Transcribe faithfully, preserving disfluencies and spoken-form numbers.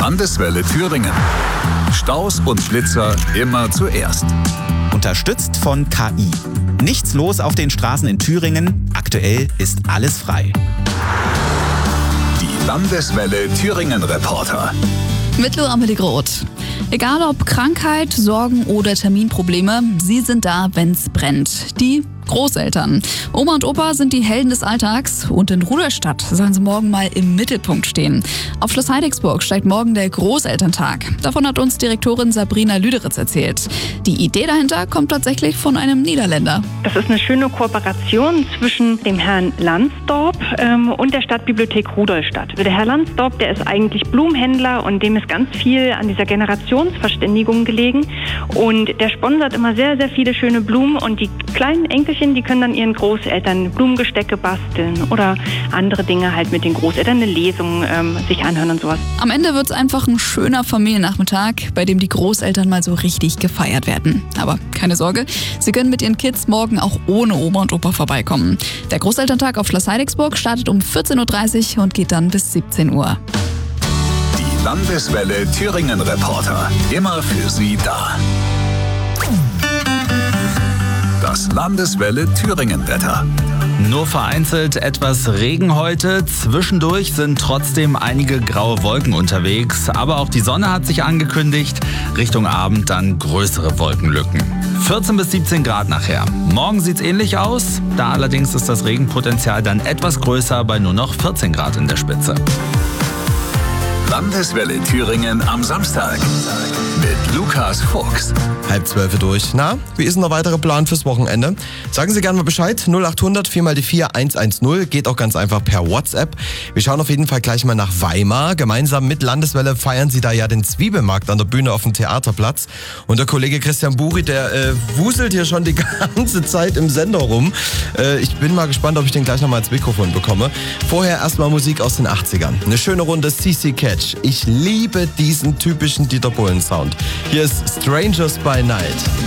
Landeswelle Thüringen. Staus und Schlitzer immer zuerst. Unterstützt von K I. Nichts los auf den Straßen in Thüringen. Aktuell ist alles frei. Die Landeswelle Thüringen Reporter. Mit Lu Amelie Groth. Egal ob Krankheit, Sorgen oder Terminprobleme, sie sind da, wenn's brennt. Die Großeltern. Oma und Opa sind die Helden des Alltags und in Rudolstadt sollen sie morgen mal im Mittelpunkt stehen. Auf Schloss Heidigsburg steigt morgen der Großelterntag. Davon hat uns Direktorin Sabrina Lüderitz erzählt. Die Idee dahinter kommt tatsächlich von einem Niederländer. Das ist eine schöne Kooperation zwischen dem Herrn Lansdorp ähm, und der Stadtbibliothek Rudolstadt. Der Herr Lansdorp, der ist eigentlich Blumenhändler und dem ist ganz viel an dieser Generationsverständigung gelegen. Und der sponsert immer sehr, sehr viele schöne Blumen und die kleinen Enkelchen, die können dann ihren Großeltern Blumengestecke basteln oder andere Dinge halt mit den Großeltern, eine Lesung ähm, sich anhören und sowas. Am Ende wird es einfach ein schöner Familiennachmittag, bei dem die Großeltern mal so richtig gefeiert werden. Aber keine Sorge, sie können mit ihren Kids morgen auch ohne Oma und Opa vorbeikommen. Der Großelterntag auf Schloss Heidigsburg startet um vierzehn Uhr dreißig und geht dann bis siebzehn Uhr. Die Landeswelle Thüringen Reporter. Immer für Sie da. Das Landeswelle Thüringen Wetter. Nur vereinzelt etwas Regen heute. Zwischendurch sind trotzdem einige graue Wolken unterwegs. Aber auch die Sonne hat sich angekündigt. Richtung Abend dann größere Wolkenlücken. vierzehn bis siebzehn Grad nachher. Morgen sieht's ähnlich aus. Da allerdings ist das Regenpotenzial dann etwas größer bei nur noch vierzehn Grad in der Spitze. Landeswelle Thüringen am Samstag mit Lukas Fuchs. Halb zwölf durch. Na, wie ist denn der weitere Plan fürs Wochenende? Sagen Sie gerne mal Bescheid. null acht hundert vier mal die vier eins eins null. Geht auch ganz einfach per WhatsApp. Wir schauen auf jeden Fall gleich mal nach Weimar. Gemeinsam mit Landeswelle feiern Sie da ja den Zwiebelmarkt an der Bühne auf dem Theaterplatz. Und der Kollege Christian Buri, der äh, wuselt hier schon die ganze Zeit im Sender rum. Äh, ich bin mal gespannt, ob ich den gleich nochmal ins Mikrofon bekomme. Vorher erstmal Musik aus den achtzigern. Eine schöne Runde C C Catch. Ich liebe diesen typischen Dieter Bohlen Sound. Hier ist Strangers by Night.